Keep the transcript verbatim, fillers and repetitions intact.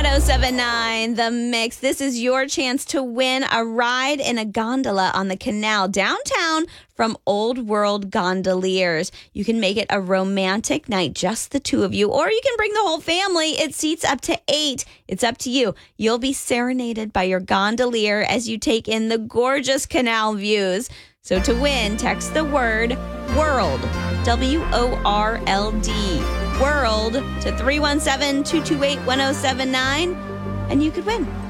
ten seventy-nine, The Mix. This is your chance to win a ride in a gondola on the canal downtown from Old World Gondoliers. You can make it a romantic night, just the two of you, or you can bring the whole family. It seats up to eight. It's up to you. You'll be serenaded by your gondolier as you take in the gorgeous canal views. So to win, text the word WORLD, W O R L D, WORLD to three one seven, two two eight, one oh seven nine, and you could win.